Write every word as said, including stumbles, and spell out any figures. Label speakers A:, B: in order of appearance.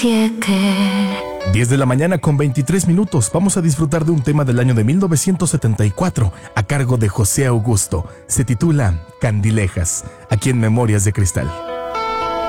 A: diez de la mañana con veintitrés minutos. Vamos a disfrutar de un tema del año de mil novecientos setenta y cuatro a cargo de José Augusto. Se titula Candilejas, aquí en Memorias de Cristal.